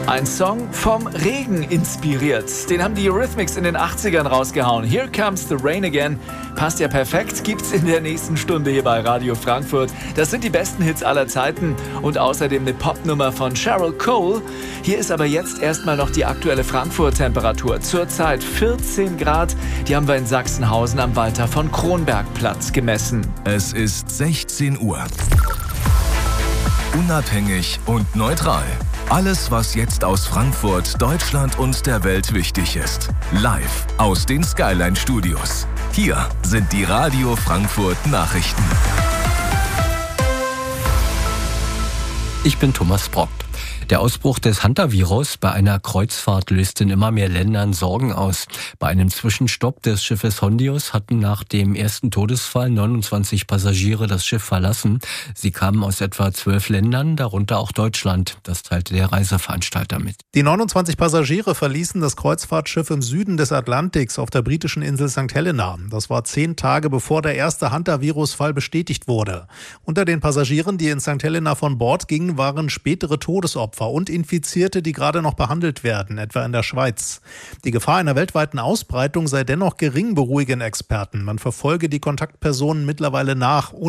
Ein Song vom Regen inspiriert. Den haben die Eurythmics in den 80ern rausgehauen. Here Comes the Rain Again. Passt ja perfekt. Gibt's in der nächsten Stunde hier bei Radio Frankfurt. Das sind die besten Hits aller Zeiten und außerdem eine Popnummer von Cheryl Cole. Hier ist aber jetzt erstmal noch die aktuelle Frankfurt-Temperatur. Zurzeit 14 Grad. Die haben wir in Sachsenhausen am Walter von Kronberg Platz gemessen. Es ist 16 Uhr. Unabhängig und neutral. Alles, was jetzt aus Frankfurt, Deutschland und der Welt wichtig ist. Live aus den Skyline Studios. Hier sind die Radio Frankfurt Nachrichten. Ich bin Thomas Brockt. Der Ausbruch des Hantavirus bei einer Kreuzfahrt löst in immer mehr Ländern Sorgen aus. Bei einem Zwischenstopp des Schiffes Hondius hatten nach dem ersten Todesfall 29 Passagiere das Schiff verlassen. Sie kamen aus etwa 12 Ländern, darunter auch Deutschland. Das teilte der Reiseveranstalter mit. Die 29 Passagiere verließen das Kreuzfahrtschiff im Süden des Atlantiks auf der britischen Insel St. Helena. Das war 10 Tage bevor der erste Hantavirus-Fall bestätigt wurde. Unter den Passagieren, die in St. Helena von Bord gingen, waren spätere Todesopfer und Infizierte, die gerade noch behandelt werden, etwa in der Schweiz. Die Gefahr einer weltweiten Ausbreitung sei dennoch gering, beruhigen Experten. Man verfolge die Kontaktpersonen mittlerweile nach.